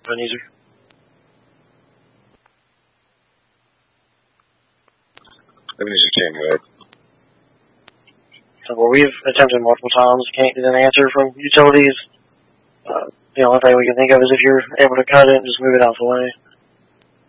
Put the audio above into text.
Ebenezer. Ebenezer came with. So, well, we've attempted multiple times, can't get an answer from utilities. The only thing we can think of is if you're able to cut it and just move it out of the way.